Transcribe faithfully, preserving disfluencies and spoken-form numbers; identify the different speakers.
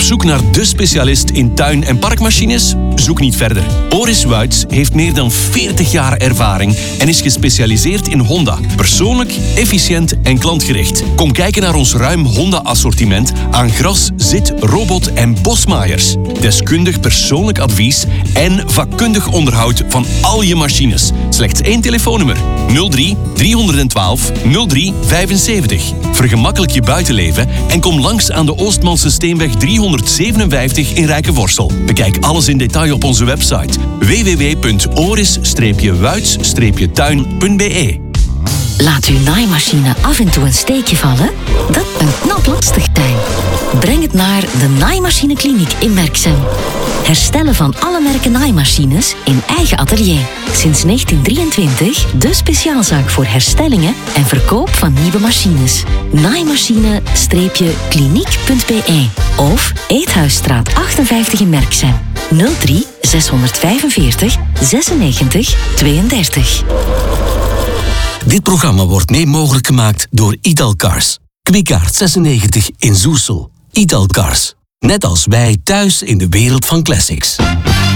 Speaker 1: zoek naar de specialist in tuin- en parkmachines? Zoek niet verder. Oris Wuits heeft meer dan veertig jaar ervaring en is gespecialiseerd in Honda. Persoonlijk, efficiënt en klantgericht. Kom kijken naar ons ruim Honda-assortiment aan gras, zit, robot en bosmaaiers. Deskundig persoonlijk advies en vakkundig onderhoud van al je machines. Slechts één telefoonnummer: nul drie driehonderdtwaalf nul drie vijfenzeventig. Vergemakkelijk je buitenleven en kom langs aan de Oostmanse Steenweg driehonderdzevenenvijftig in Rijkenvorsel. Bekijk alles in detail op onze website w w w punt oris wuits tuin punt b e.
Speaker 2: Laat uw naaimachine af en toe een steekje vallen? Dat kan knap lastig zijn. Breng het naar de Naaimachinekliniek in Merksem. Herstellen van alle merken naaimachines in eigen atelier. Sinds negentien drieëntwintig de speciaalzaak voor herstellingen en verkoop van nieuwe machines. Naaimachine-kliniek punt b e of Eethuisstraat achtenvijftig in Merksem. nul drie zeshonderdvijfenveertig zesennegentig tweeëndertig.
Speaker 3: Dit programma wordt mee mogelijk gemaakt door Italcars. Kwikaart zesennegentig in Zoessel. Italcars. Net als wij thuis in de wereld van classics.